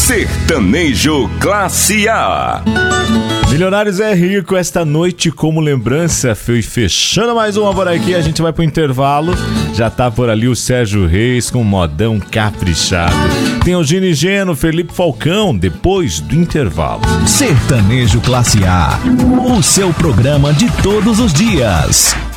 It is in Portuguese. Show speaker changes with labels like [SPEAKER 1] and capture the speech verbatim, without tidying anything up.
[SPEAKER 1] Sertanejo Classe A.
[SPEAKER 2] Milionários é Rico, esta noite como lembrança, foi fechando mais uma por aqui, a gente vai pro intervalo, já tá por ali o Sérgio Reis com modão caprichado. Tem o Gini Geno, Felipe Falcão, depois do intervalo.
[SPEAKER 3] Sertanejo Classe A, o seu programa de todos os dias.